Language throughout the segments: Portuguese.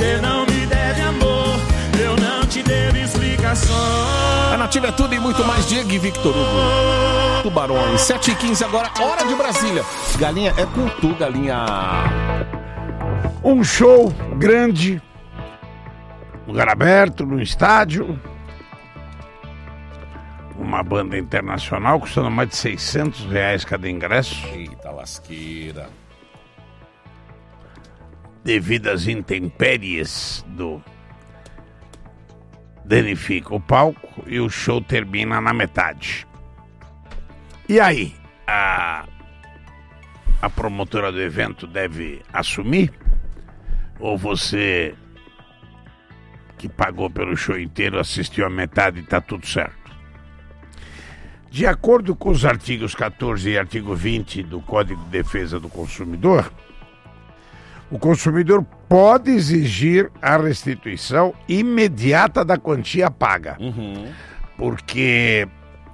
Você não me deve amor, eu não te devo explicações. A Nativa é tudo e muito mais. Diego e Victor Hugo. Tubarões, 7h15 agora, hora de Brasília. Galinha, é com tu, Galinha. Um show grande, lugar aberto, no estádio. Uma banda internacional custando mais de R$600 cada ingresso. Eita lasqueira. Devido às intempéries danifica o palco e o show termina na metade. E aí, a promotora do evento deve assumir? Ou você que pagou pelo show inteiro assistiu a metade e tá tudo certo? De acordo com os artigos 14 e artigo 20 do Código de Defesa do Consumidor, o consumidor pode exigir a restituição imediata da quantia paga. Porque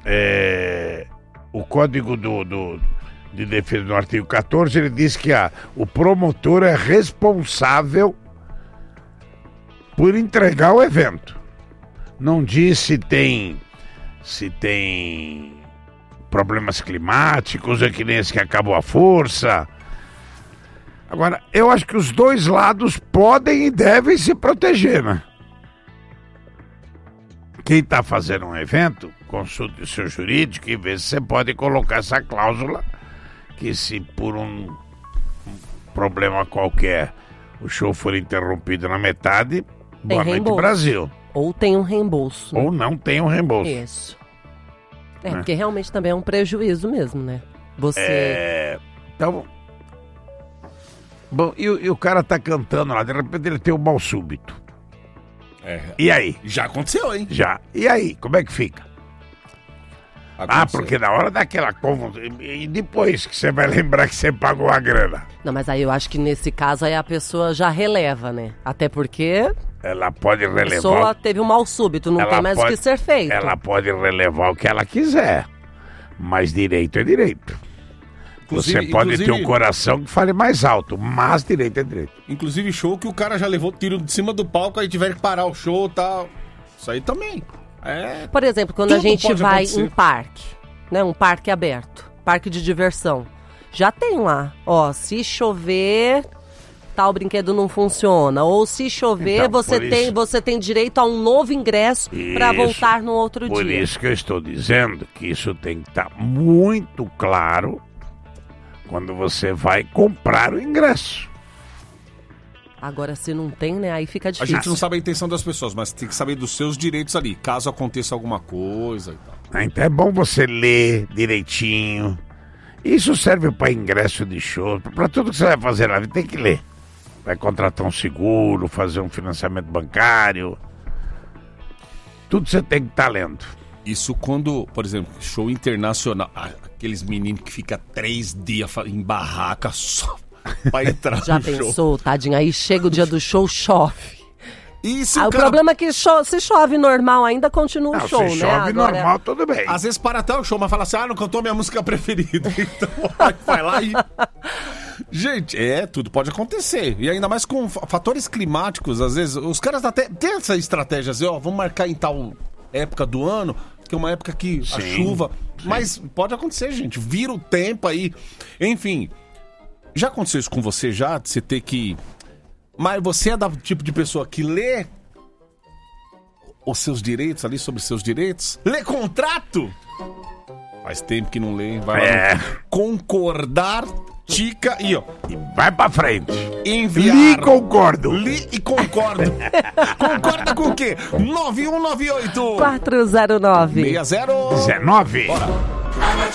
o Código de Defesa do artigo 14, ele diz que o promotor é responsável por entregar o evento. Não diz se tem problemas climáticos, é que nem esse que acabou a força. Agora, eu acho que os dois lados podem e devem se proteger, né? Quem está fazendo um evento, consulte o seu jurídico e vê se você pode colocar essa cláusula que se por um problema qualquer o show for interrompido na metade, boa noite Brasil. Ou tem um reembolso. Ou não tem um reembolso. Isso. Porque realmente também é um prejuízo mesmo, né? Então... Bom, e o cara tá cantando lá, de repente ele tem um mal súbito. E aí? Já aconteceu, hein? Já. E aí, como é que fica? Porque na hora daquela conta, e depois que você vai lembrar que você pagou a grana. Não, mas aí eu acho que nesse caso aí a pessoa já releva, né? Até porque... Ela pode relevar... A pessoa teve um mal súbito, não tem mais o que ser feito. Ela pode relevar o que ela quiser, mas direito é direito. Você pode ter um coração que fale mais alto, mas direito é direito. Inclusive show que o cara já levou tiro de cima do palco, aí tiver que parar o show e tal. Isso aí também. Por exemplo, quando a gente vai em parque, né? Um parque aberto, parque de diversão. Já tem lá, se chover, tal brinquedo não funciona. Ou se chover, então, você tem direito a um novo ingresso para voltar no outro dia. Por isso que eu estou dizendo que isso tem que estar muito claro quando você vai comprar o ingresso. Agora, se não tem, né? Aí fica difícil. A gente não sabe a intenção das pessoas, mas tem que saber dos seus direitos ali, caso aconteça alguma coisa e tal. Então é bom você ler direitinho. Isso serve para ingresso de show, para tudo que você vai fazer na vida, tem que ler. Vai contratar um seguro, fazer um financiamento bancário. Tudo você tem que estar lendo. Isso quando, por exemplo, show internacional, aqueles meninos que ficam 3 dias em barraca só pra entrar já no show. Já pensou, tadinho? Aí chega o dia do show, chove. Isso, o problema é que se chove normal ainda continua o show, né? Se chove normal, tudo bem. Às vezes para até o show, mas fala assim, não cantou minha música preferida. Então vai lá e... Gente, tudo pode acontecer. E ainda mais com fatores climáticos, às vezes, os caras até têm essa estratégia, assim, vamos marcar em tal época do ano, que é uma época que a chuva... Sim. Mas pode acontecer, gente. Vira o tempo aí. Enfim, já aconteceu isso com você já? De você ter que... Mas você é do tipo de pessoa que lê os seus direitos ali, sobre seus direitos? Lê contrato? Faz tempo que não lê. Vai lá no concordar, tica e vai pra frente. Enviar. Li e concordo. Li e concordo. Concorda com o quê? 9198 409 6019. Bora.